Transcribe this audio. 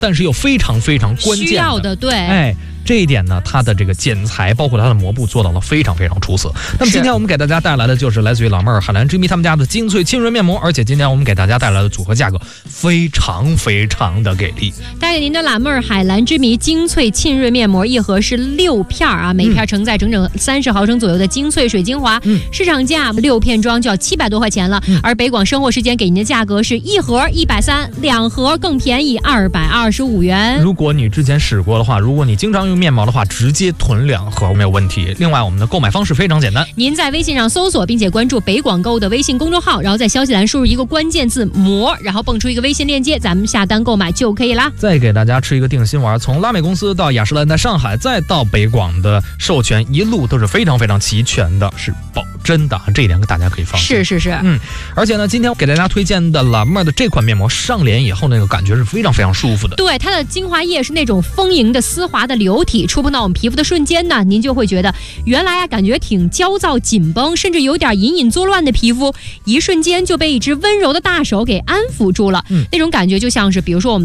但是又非常非常关键的， 需要的，对， 哎。这一点呢，它的这个剪裁，包括它的膜布做到了非常非常出色。那么今天我们给大家带来的就是来自于老妹儿海蓝之谜他们家的精粹沁润面膜，而且今天我们给大家带来的组合价格非常非常的给力。 带给您的老妹儿海蓝之谜精粹沁润面膜，一盒是6片啊，每片承载整整30毫升左右的精粹水精华，市场价6片装就要700多块钱了，而北广生活时间给您的价格是一盒130，2盒更便宜225元。 如果你之前使过的话，如果你经常用面膜的话，直接囤2盒没有问题。另外，我们的购买方式非常简单， 您在微信上搜索并且关注北广购的微信公众号，然后在消息栏输入一个关键字膜，然后蹦出一个微信链接，咱们下单购买就可以啦。 再给大家吃一个定心丸，从拉美公司到雅诗兰黛上海，再到北广的授权，一路都是非常非常齐全的，是保真的，这一点大家可以放心。 是， 而且呢，今天给大家推荐的老妹儿的这款面膜，上脸以后那个感觉是非常非常舒服的。 对，它的精华液是那种丰盈的丝滑的流体，触碰到我们皮肤的瞬间呢，您就会觉得原来感觉挺焦躁紧绷，甚至有点隐隐作乱的皮肤，一瞬间就被一只温柔的大手给安抚住了。那种感觉就像是比如说我们